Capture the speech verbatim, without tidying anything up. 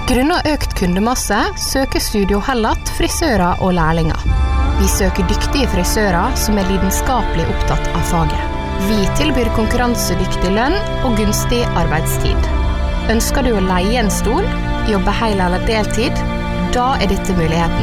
Grunnet økt kundemasse søker Studio Hellat frisører og lærlinger. Vi søker dyktige frisører som er lidenskapelig opptatt av faget. Vi tilbyr konkurransedyktig lønn og gunstig arbeidstid. Ønsker du å leie en stol, jobbe hel eller deltid? Da er dette muligheten.